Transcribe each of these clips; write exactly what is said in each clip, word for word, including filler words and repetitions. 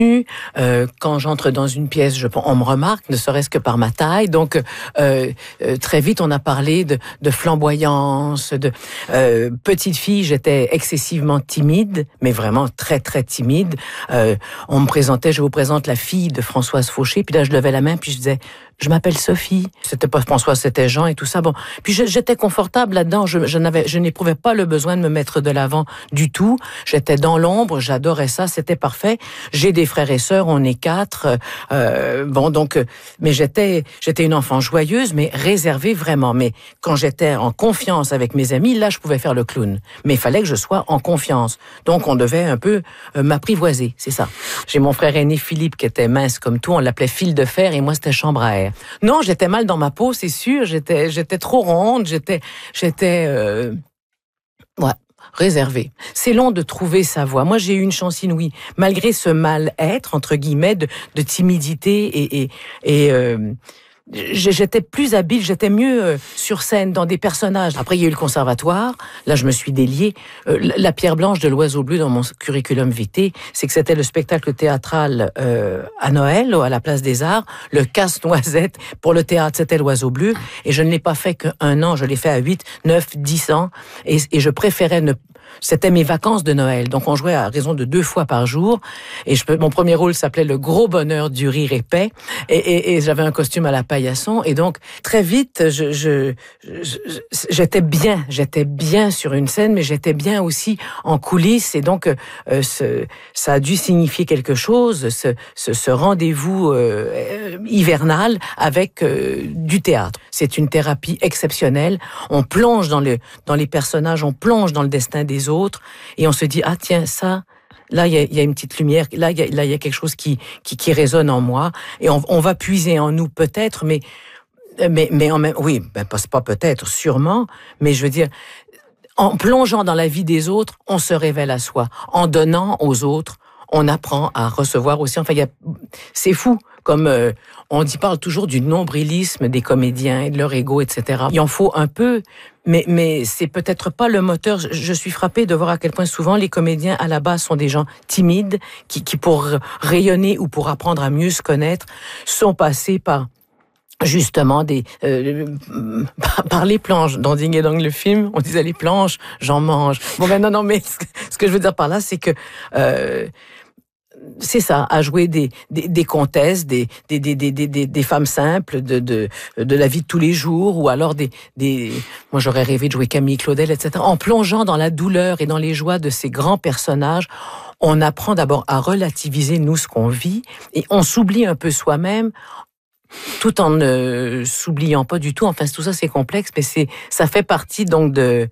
Euh, quand j'entre dans une pièce, je, on me remarque, ne serait-ce que par ma taille. Donc, euh, euh, très vite, on a parlé de, de flamboyance. De euh, petite fille, j'étais excessivement timide, mais vraiment très, très timide. Euh, on me présentait, je vous présente la fille de Françoise Fauché. Puis là, je levais la main, puis je disais, je m'appelle Sophie. C'était pas Françoise, c'était Jean et tout ça. Bon, puis je, j'étais confortable là-dedans. Je, je n'avais, je n'éprouvais pas le besoin de me mettre de l'avant du tout. J'étais dans l'ombre, j'adorais ça, c'était parfait. J'ai des frères et sœurs, on est quatre. Euh, bon, donc, mais j'étais, j'étais une enfant joyeuse, mais réservée vraiment. Mais quand j'étais en confiance avec mes amis, là, je pouvais faire le clown. Mais il fallait que je sois en confiance. Donc, on devait un peu euh, m'apprivoiser, c'est ça. J'ai mon frère aîné Philippe qui était mince comme tout, on l'appelait fil de fer et moi, c'était chambre à air. Non, j'étais mal dans ma peau, c'est sûr. J'étais, j'étais trop ronde, j'étais, j'étais, euh... ouais. réservé. C'est long de trouver sa voie. Moi, j'ai eu une chance inouïe. Malgré ce mal-être, entre guillemets, de, de timidité et... et, et euh, j'étais plus habile, j'étais mieux sur scène, dans des personnages. Après, il y a eu le conservatoire. Là, je me suis déliée. Euh, la pierre blanche de l'oiseau bleu dans mon curriculum vitae, c'est que c'était le spectacle théâtral euh, à Noël, à la Place des Arts. Le casse-noisette pour le théâtre, c'était l'oiseau bleu. Et je ne l'ai pas fait qu'un an. Je l'ai fait à huit, neuf, dix ans. Et, et je préférais ne... C'était mes vacances de Noël. Donc, on jouait à raison de deux fois par jour. Et je, mon premier rôle s'appelait Le Gros Bonheur du Rire épais. Et, et, et j'avais un costume à la paillasson. Et donc, très vite, je, je, je, j'étais bien. J'étais bien sur une scène, mais j'étais bien aussi en coulisses. Et donc, euh, ce, ça a dû signifier quelque chose, ce, ce, ce rendez-vous euh, hivernal avec euh, du théâtre. C'est une thérapie exceptionnelle. On plonge dans, le, dans les personnages, on plonge dans le destin des autres, et on se dit, ah tiens, ça, là, il y a, y a une petite lumière, là, il y a, là, il y a quelque chose qui, qui, qui résonne en moi, et on, on va puiser en nous peut-être, mais, mais, mais en même, oui, ben, pas, pas peut-être, sûrement, mais je veux dire, en plongeant dans la vie des autres, on se révèle à soi. En donnant aux autres, on apprend à recevoir aussi. Enfin, il y a, c'est fou. Comme euh, on dit, parle toujours du nombrilisme des comédiens et de leur ego, et cetera. Il en faut un peu, mais mais c'est peut-être pas le moteur. Je, je suis frappée de voir à quel point souvent les comédiens à la base sont des gens timides qui, qui pour rayonner ou pour apprendre à mieux se connaître, sont passés par justement des euh, par les planches. Dans Ding et Dong, le film, on disait les planches, j'en mange. Bon ben non non, mais ce que je veux dire par là, c'est que euh, c'est ça, à jouer des, des, des comtesses, des, des, des, des, des, des femmes simples de, de, de la vie de tous les jours, ou alors des, des, moi j'aurais rêvé de jouer Camille Claudel, et cetera. En plongeant dans la douleur et dans les joies de ces grands personnages, on apprend d'abord à relativiser, nous, ce qu'on vit, et on s'oublie un peu soi-même, tout en ne s'oubliant pas du tout. Enfin, tout ça, c'est complexe, mais c'est, ça fait partie donc de,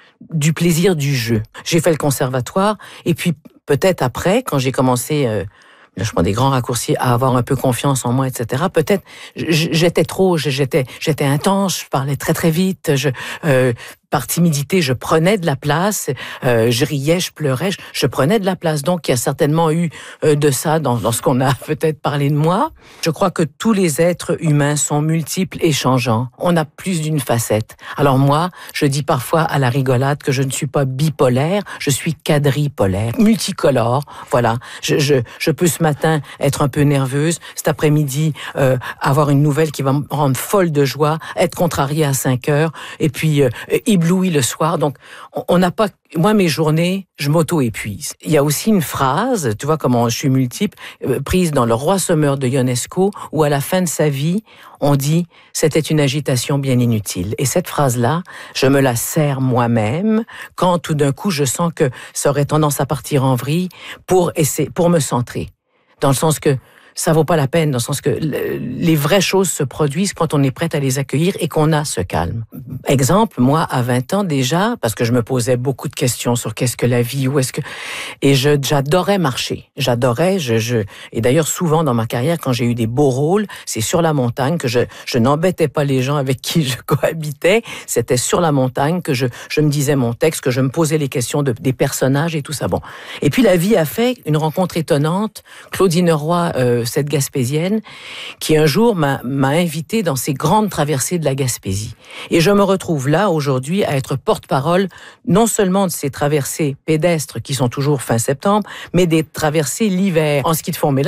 du plaisir du jeu. J'ai fait le conservatoire, et puis peut-être après, quand j'ai commencé, euh, là je prends des grands raccourcis, à avoir un peu confiance en moi, et cetera. Peut-être j'étais trop, j'étais, j'étais intense, je parlais très très vite, je, euh, par timidité, je prenais de la place, euh, je riais, je pleurais, je, je prenais de la place. Donc, il y a certainement eu euh, de ça dans, dans ce qu'on a peut-être parlé de moi. Je crois que tous les êtres humains sont multiples et changeants. On a plus d'une facette. Alors moi, je dis parfois à la rigolade que je ne suis pas bipolaire, je suis quadripolaire, multicolore. Voilà. Je, je, je peux ce matin être un peu nerveuse, cet après-midi euh, avoir une nouvelle qui va me rendre folle de joie, être contrariée à cinq heures, et puis euh, ébloui le soir. Donc, on n'a pas... Moi, mes journées, je m'auto-épuise. Il y a aussi une phrase, tu vois comment je suis multiple, euh, prise dans Le Roi Sommeur de Ionesco, où à la fin de sa vie, on dit « c'était une agitation bien inutile ». Et cette phrase-là, je me la sers moi-même quand tout d'un coup, je sens que ça aurait tendance à partir en vrille pour essayer, pour me centrer. Dans le sens que ça vaut pas la peine, dans le sens que les vraies choses se produisent quand on est prête à les accueillir et qu'on a ce calme. Exemple, moi, à vingt ans déjà, parce que je me posais beaucoup de questions sur qu'est-ce que la vie, où est-ce que... Et je, j'adorais marcher. J'adorais, je, je... Et d'ailleurs, souvent dans ma carrière, quand j'ai eu des beaux rôles, c'est sur la montagne que je, je n'embêtais pas les gens avec qui je cohabitais. C'était sur la montagne que je, je me disais mon texte, que je me posais les questions de, des personnages et tout ça. Bon. Et puis la vie a fait une rencontre étonnante. Claudine Roy, euh, cette Gaspésienne, qui un jour m'a, m'a invité dans ces grandes traversées de la Gaspésie. Et je me retrouve là, aujourd'hui, à être porte-parole, non seulement de ces traversées pédestres qui sont toujours fin septembre, mais des traversées l'hiver en ski de fond. Mais là,